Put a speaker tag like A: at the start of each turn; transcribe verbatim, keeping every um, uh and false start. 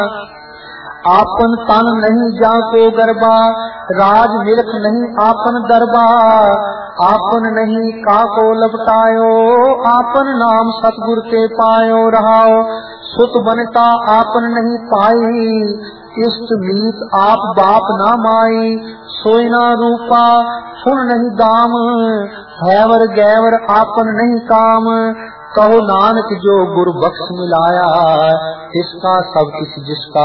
A: आपन तन नहीं जाको गरबा, राज मिलक नहीं आपन दरबा। आपन नहीं काको लपटायो, आपन नाम सतगुर के पायो रहाओ। सुत बनता आपन नहीं पाई, इष्ट मीत आप बाप ना माई। सोई ना रूपा सुन नहीं दाम, हैवर गैवर आपन नहीं काम। कहो नानक जो गुर बख्श मिलाया, इसका सब किस जिसका